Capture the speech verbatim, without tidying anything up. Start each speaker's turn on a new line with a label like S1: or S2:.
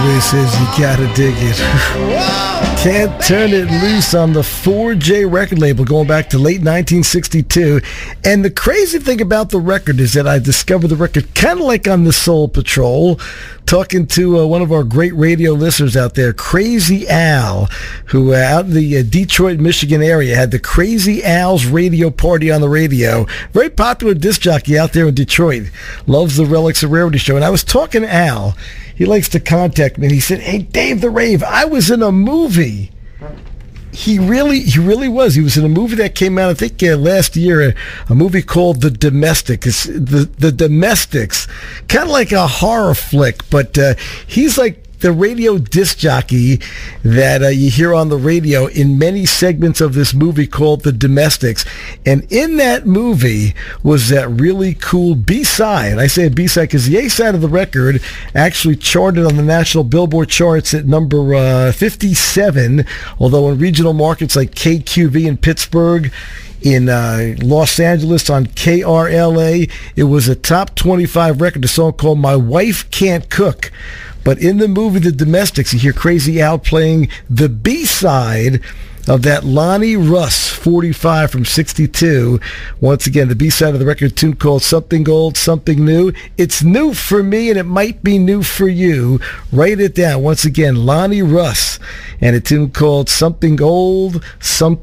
S1: always says you gotta dig it. Can't Turn It Loose on the four J record label going back to late nineteen sixty-two. And the crazy thing about the record is that I discovered the record kind of like on the Soul Patrol, talking to uh, one of our great radio listeners out there, Crazy Al, who uh, out in the uh, Detroit, Michigan area had the Crazy Al's Radio Party on the radio. Very popular disc jockey out there in Detroit. Loves the Relics of Rarity show. And I was talking to Al. He likes to contact me, and he said, "Hey, Dave the Rave, I was in a movie." He really, he really was. He was in a movie that came out, I think, uh, last year, a, a movie called The Domestic. It's the the Domestics, kind of like a horror flick, but uh, he's like the radio disc jockey that uh, you hear on the radio in many segments of this movie called The Domestics. And in that movie was that really cool B-side. I say B-side because the A-side of the record actually charted on the national Billboard charts at number uh, fifty-seven, although in regional markets like K Q V in Pittsburgh, in uh, Los Angeles on K R L A, it was a top twenty-five record, a song called My Wife Can't Cook. But in the movie The Domestics, you hear Crazy Al playing the B-side of that Lonnie Russ forty-five from sixty-two. Once again, the B-side of the record, tune called Something Old, Something New. It's new for me, and it might be new for you. Write it down. Once again, Lonnie Russ, and a tune called Something Old, Something